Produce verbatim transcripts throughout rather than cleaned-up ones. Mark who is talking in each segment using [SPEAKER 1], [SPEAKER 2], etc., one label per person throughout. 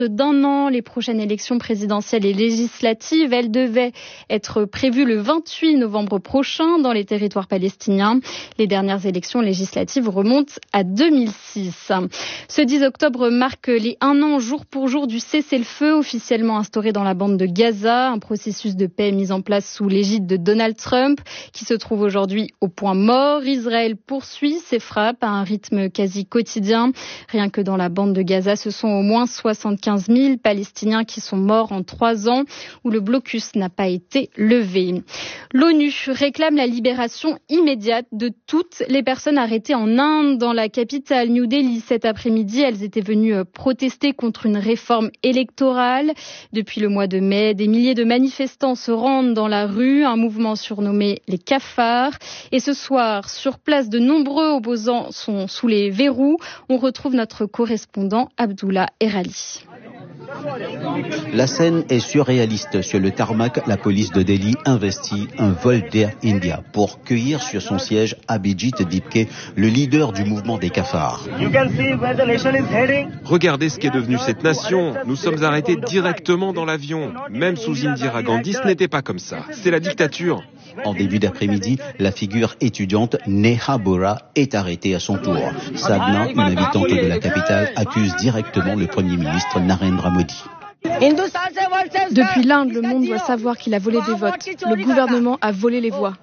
[SPEAKER 1] d'un an, les prochaines élections présidentielles et législatives, elles devaient être prévues le vingt-huit novembre prochain dans les territoires palestiniens. Les dernières élections législatives remontent à deux mille six. Ce dix octobre marque les un an jour pour jour du cessez-le-feu officiellement instauré dans la bande de Gaza, un processus de paix mis en place sous l'égide de Donald Trump qui se trouve aujourd'hui au point mort. Israël poursuit ses frappes à un rythme quasi quotidien. Rien que dans la bande de Gaza, ce sont au moins soixante-quinze mille Palestiniens qui sont morts en trois ans où le blocus n'a pas été levé. L'ONU réclame la libération immédiate de toutes les personnes arrêtées en Inde. Dans la capitale New Delhi cet après-midi, elles étaient venues protester contre une réforme électorale. Depuis le mois de mai, des milliers de manifestants se rendent dans la rue, un mouvement surnommé les cafards. Et ce soir, sur place, de nombreux opposants sont sous les verrous. On retrouve notre correspondant Abdullah Erali.
[SPEAKER 2] La scène est surréaliste. Sur le tarmac, la police de Delhi investit un vol d'Air India pour cueillir sur son siège Abhijit Dipke, le leader du mouvement des cafards.
[SPEAKER 3] Regardez ce qu'est devenu cette nation. Nous sommes arrêtés directement dans l'avion. Même sous Indira Gandhi, ce n'était pas comme ça. C'est la dictature.
[SPEAKER 2] En début d'après-midi, la figure étudiante Neha Bora est arrêtée à son tour. Sadhna, une habitante de la capitale, accuse directement le Premier ministre Narendra Modi.
[SPEAKER 4] Depuis l'Inde, le monde doit savoir qu'il a volé des votes. Le gouvernement a volé les voix.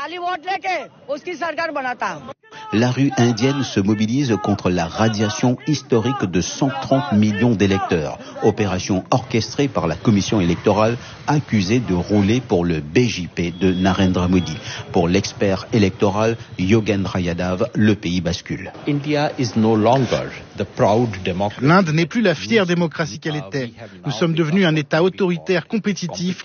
[SPEAKER 2] La rue indienne se mobilise contre la radiation historique de cent trente millions d'électeurs. Opération orchestrée par la commission électorale accusée de rouler pour le B J P de Narendra Modi. Pour l'expert électoral Yogendra Yadav, le pays bascule.
[SPEAKER 5] L'Inde n'est plus la fière démocratie qu'elle était. Nous sommes devenus un État autoritaire compétitif.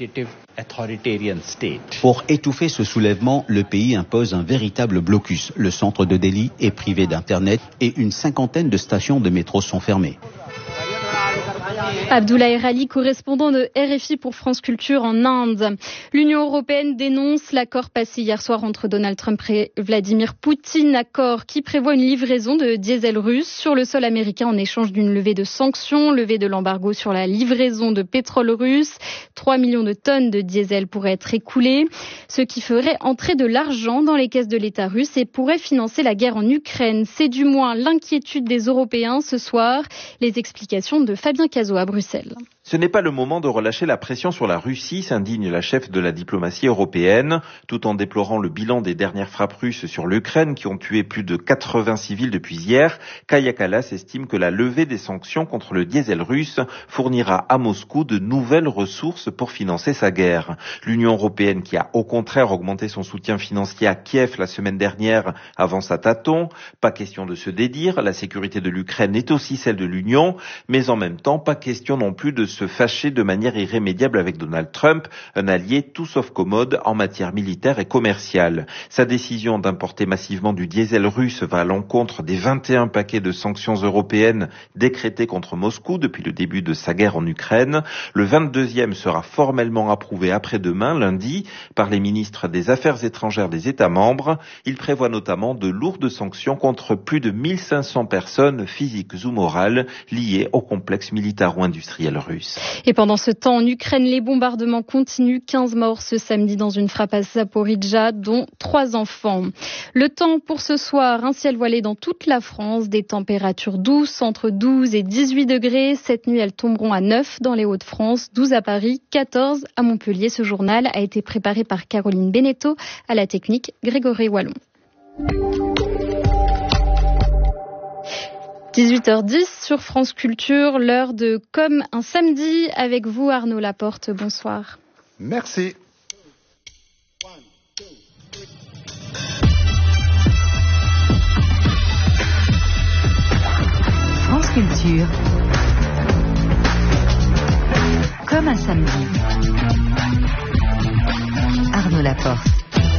[SPEAKER 2] Pour étouffer ce soulèvement, le pays impose un véritable blocus. Le centre de Delhi est privé d'Internet et une cinquantaine de stations de métro sont fermées.
[SPEAKER 1] Abdullah Erali, correspondant de R F I pour France Culture en Inde. L'Union européenne dénonce l'accord passé hier soir entre Donald Trump et Vladimir Poutine, accord qui prévoit une livraison de diesel russe sur le sol américain en échange d'une levée de sanctions, levée de l'embargo sur la livraison de pétrole russe. trois millions de tonnes de diesel pourraient être écoulées, ce qui ferait entrer de l'argent dans les caisses de l'État russe et pourrait financer la guerre en Ukraine. C'est du moins l'inquiétude des Européens ce soir. Les explications de Fabien Cazot à Bruxelles.
[SPEAKER 6] Ce n'est pas le moment de relâcher la pression sur la Russie, s'indigne la chef de la diplomatie européenne, tout en déplorant le bilan des dernières frappes russes sur l'Ukraine qui ont tué plus de quatre-vingts civils depuis hier. Kaja Kallas estime que la levée des sanctions contre le diesel russe fournira à Moscou de nouvelles ressources pour financer sa guerre. L'Union européenne, qui a au contraire augmenté son soutien financier à Kiev la semaine dernière, avance à tâtons. Pas question de se dédire, la sécurité de l'Ukraine est aussi celle de l'Union, mais en même temps, pas question non plus de se fâcher de manière irrémédiable avec Donald Trump, un allié tout sauf commode en matière militaire et commerciale. Sa décision d'importer massivement du diesel russe va à l'encontre des vingt et un paquets de sanctions européennes décrétés contre Moscou depuis le début de sa guerre en Ukraine. Le vingt-deuxième sera formellement approuvé après-demain, lundi, par les ministres des Affaires étrangères des États membres. Il prévoit notamment de lourdes sanctions contre plus de mille cinq cents personnes physiques ou morales liées au complexe militaro-industriel russe.
[SPEAKER 1] Et pendant ce temps, en Ukraine, les bombardements continuent. quinze morts ce samedi dans une frappe à Zaporijjia, dont trois enfants. Le temps pour ce soir, un ciel voilé dans toute la France, des températures douces, entre douze et dix-huit degrés. Cette nuit, elles tomberont à neuf dans les Hauts-de-France, douze à Paris, quatorze à Montpellier. Ce journal a été préparé par Caroline Beneteau, à la technique Grégory Wallon. dix-huit heures dix sur France Culture, l'heure de Comme un samedi avec vous Arnaud Laporte. Bonsoir.
[SPEAKER 7] Merci.
[SPEAKER 8] France Culture. Comme un samedi. Arnaud Laporte.